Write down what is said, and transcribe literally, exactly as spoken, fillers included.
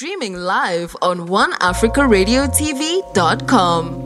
Streaming live on one africa radio t v dot com.